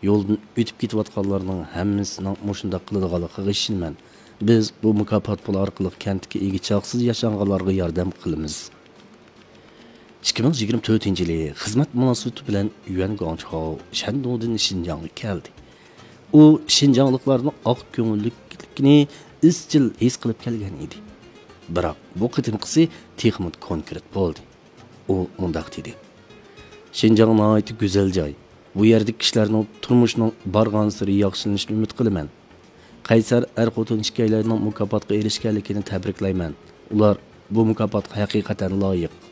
yo'ldan o'tib ketayotganlarning hammasining mushundaq qiladiganligiga ishonman. Biz bu mukofot puli orqali kentga egichoqsiz yashanganlarga yordam qilamiz. 2024-yili xizmat munosabati bilan Yuan Guangchao Shandongdan Xinjiangga keldi. U Xinjiangliklarning oq ko'ngillikligini izchil his qilib kelgan edi. Biroq bu qitimqisi texnik konkret bo'ldi. U mundaq dedi: Xinjiang nihoyatda go'zal joy. Bu yerdagi kishilarning turmushining borgan-sari yaxshilanishini umid qilaman. Qaysar er-xotin ishkaylarning mukofotga erishganligini tabriklayman. Ular bu mukofotga haqiqatan loyiq.